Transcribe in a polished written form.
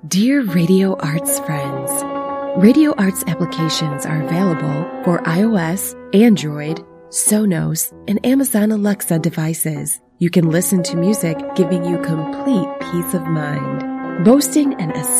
Dear Radio Arts friends, Radio Arts applications are available for iOS, Android, Sonos, and Amazon Alexa devices. You can listen to music giving you complete peace of mind. Boasting an